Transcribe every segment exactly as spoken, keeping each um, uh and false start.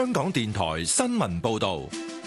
香港電台新聞報道。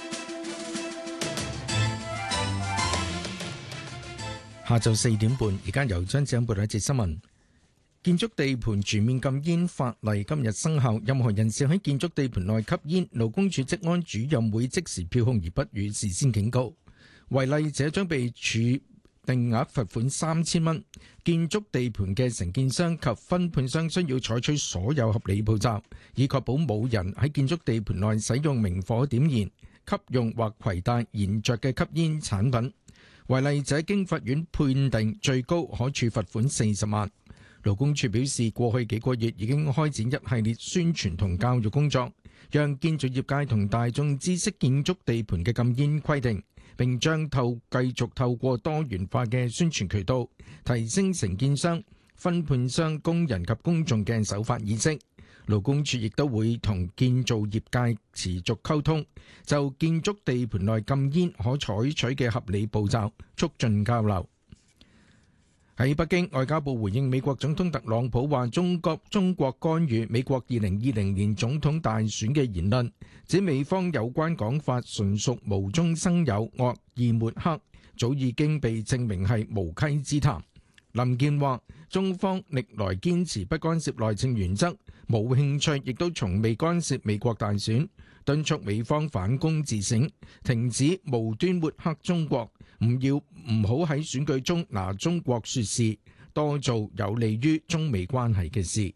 下晝四點半，而家由張子欣報道一節新聞。建築地盤全面禁煙法例今日生效，任何人士喺建築地盤內吸煙，勞工處職安主任會即時票控而不予事先警告。違例者將被處定額罰款三千蚊。建築地盤嘅承建商及分判商需要採取所有合理步驟，以確保冇人喺建築地盤內使用明火點燃、吸用或攜帶燃着嘅吸煙產品。違例者經法院判定，最高可處罰款四十萬。勞工處表示，過去幾個月已經開展一系列宣傳同教育工作，讓建築業界同大眾知識建築地盤嘅禁煙規定，並將透繼續透過多元化嘅宣傳渠道，提升承建商、分判商、工人及公眾嘅守法意識。勞工處亦都會同建造業界持續溝通，就建築地盤內禁煙可採取嘅合理步驟，促進交流。喺北京，外交部回應美國總統特朗普話中國中國干預美國二零二零年總統大選嘅言論，指美方有關講法純屬無中生有、惡意抹黑，早已經被證明係無稽之談。林健話：中方歷來堅持不干涉內政原則，冇興趣，亦都從未干涉美國大選，敦促美方反躬自省，停止無端抹黑中國，唔要唔好喺選舉中拿中國說事，多做有利於中美關係嘅事。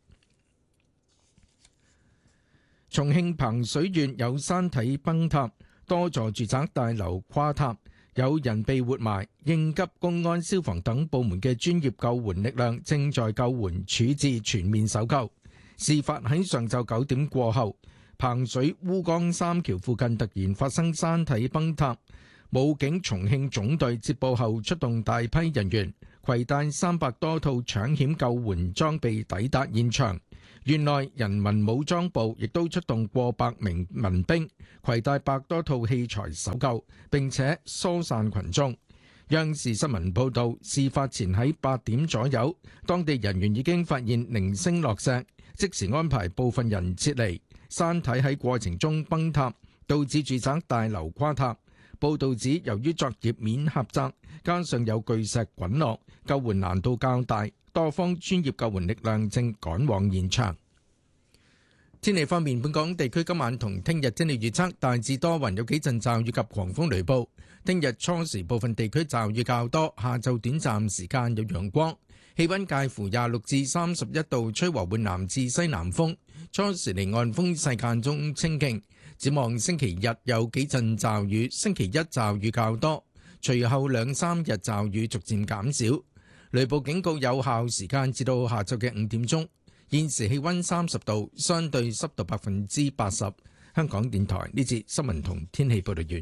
重慶彭水縣有山體崩塌，多座住宅大樓垮塌，有人被活埋，應急、公安、消防等部門嘅專業救援力量正在救援處置全面搜救。事發喺上晝九點過後，彭水烏江三橋附近突然發生山體崩塌，武警重慶總隊接報後出動大批人員，攜帶三百多套搶險救援裝備抵達現場。縣內人民武裝部亦都出動過百名民兵，攜帶百多套器材搜救，並且疏散群眾。央視新聞報道，事發前喺八點左右，當地人員已經發現零星落石，即時安排部分人撤離。山體喺過程中崩塌，導致住宅大樓垮塌。報道指，由於作業面狹窄，加上有巨石滾落，救援難度較大，多方專業救援力量正趕往現場。天氣方面，本港地區今晚同聽日天氣預測大致多雲，有幾陣驟雨及狂風雷暴。聽日初時部分地區驟雨較多，下晝短暫時間有陽光，氣溫介乎廿六至三十一度，吹和緩南至西南風。初時離岸風勢間中清勁。展望星期日有幾陣驟雨，星期一驟雨較多，隨後兩三日驟雨逐漸減少。雷暴警告有效時間至到下晝嘅五點鐘。現時氣溫三十度，相對濕度百分之八十。香港電台呢節新聞同天氣報道完。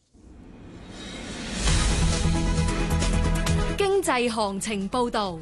經濟行情報道。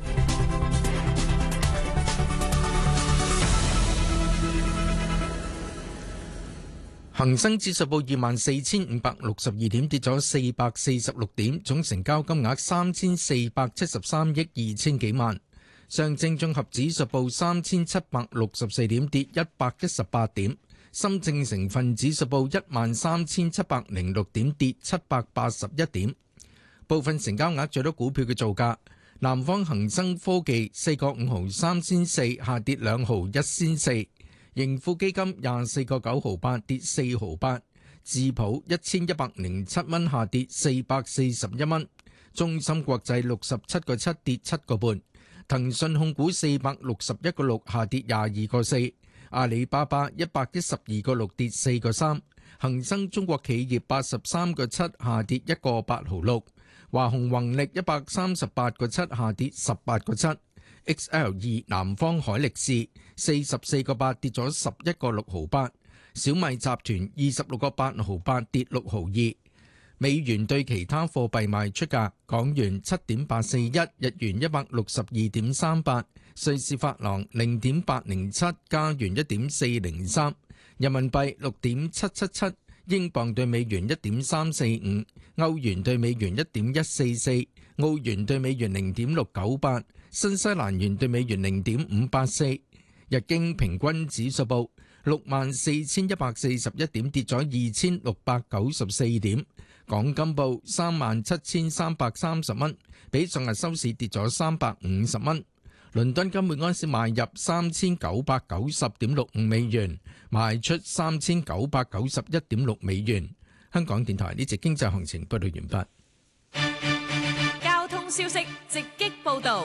恒生指數報二萬四千五百六十二點，跌咗四百四十六點，總成交金額三千四百七十三億二千幾萬。上證綜合指數報三千七百六十四點，跌一百一十八點。深證成分指數報一萬三千七百零六點，跌七百八十一點。部分成交額最多股票嘅造價：南方恒生科技四個五毫三仙四，下跌兩毫一仙四；盈富基金廿四個九毫八，跌四毫八；智普一千一百零七蚊，下跌四百四十一蚊；中芯國際六十七個七，跌七個半；騰訊控股四百六十一個六，下跌廿二個四；阿里巴巴一百一十二個六，跌四個三；恒生中國企業八十三個七，下跌一個八毫六；華虹宏力一百三十八個七，下跌十八個七。X L 二南方海力士四十四個八，跌咗十一個六毫八。小米集團二十六個八毫八，跌六毫二。美元對其他貨幣賣出價：港元七點八四一，日元一百六十二點三八，瑞士法郎零點八零七，加元一點四零三，人民幣六點七七七，英鎊對美元一點三四五，歐元對美元一點一四四，澳元對美元零點六九八，新西蘭元對美元零點五八四。日經平均指數報六萬四千一百四十一點，跌咗二千六百九十四點。港金報三萬七千三百三十蚊，比上日收市跌咗三百五十蚊。倫敦金每安士買入三千九百九十點六五美元，賣出三千九百九十一點六美元。香港電台呢節經濟行情報道完畢。 交通消息直擊報道。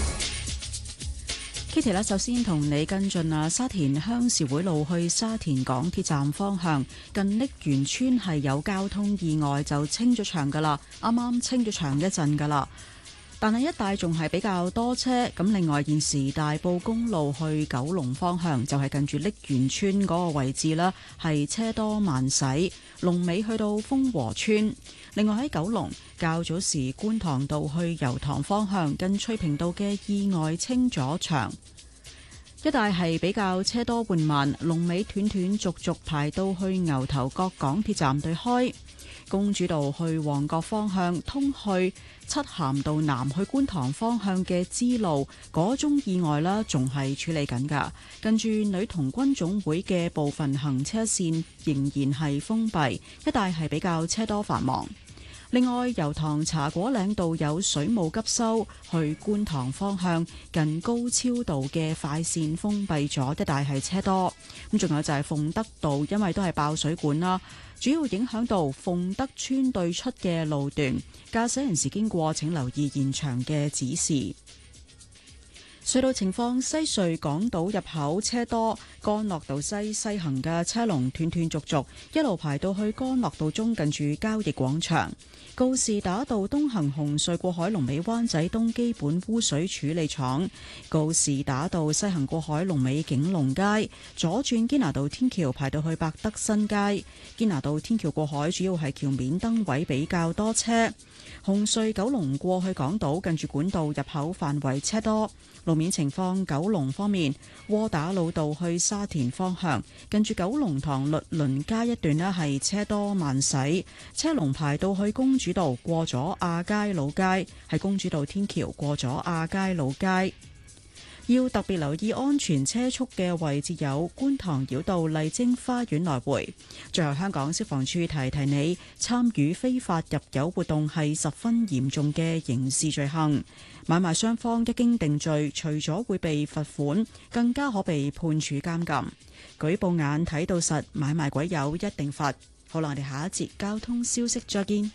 Kitty 咧，首先同你跟進啊，沙田鄉事會路去沙田港鐵站方向，近瀝源村係有交通意外，就清咗場噶啦，啱啱清咗場一陣噶啦。但係一帶仲係比較多車，咁另外現時大埔公路去九龍方向就係近住瀝源村嗰個位置啦，係車多慢駛，龍尾去到豐和村。另外喺九龍較早時觀塘道去油塘方向近翠屏道嘅意外清咗場，一帶係比較車多緩慢，龍尾斷斷續續排到去牛頭角港鐵站對開。公主道去旺角方向通去漆咸道南去觀塘方向嘅支路嗰宗意外啦，仲係處理緊㗎。近住女童軍總會嘅部分行車線仍然係封閉，一帶係比較車多繁忙。另外，油塘茶果嶺道有水務急修，去觀塘方向近高超道嘅快線封閉咗，一帶係車多。咁仲有就係鳳德道，因為都係爆水管啦，主要影響到鳳德村對出嘅路段，駕駛人士經過請留意現場嘅指示。隧道情況：西隧港島入口車多，干諾道西西行嘅車龍斷斷續續，一路排到去干諾道中近住交易廣場。告士打道東行紅隧過海龍尾灣仔東基本污水處理廠，告士打道西行過海龍尾景隆街，左轉堅拿道天橋排到去百德新街。堅拿道天橋過海主要係橋面燈位比較多車。紅隧九龍過去港島近住管道入口範圍車多。路面情況，九龍方面，窩打老道去沙田方向近住九龍塘律倫街一段呢係車多慢駛，車龍排到去公主道過咗亞皆老街，喺公主道天橋過咗亞皆老街。要特別留意安全車速嘅位置有觀塘繞道麗晶花園來回。最後，香港消防處提提你，參與非法入油活動係十分嚴重嘅刑事罪行。買賣雙方一經定罪，除咗會被罰款，更加可被判處監禁。舉報眼睇到實，買賣鬼友一定罰。好啦，我哋下一節交通消息再見。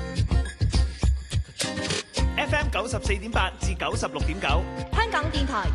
F M 九十四點八至九十六點九， 香港電台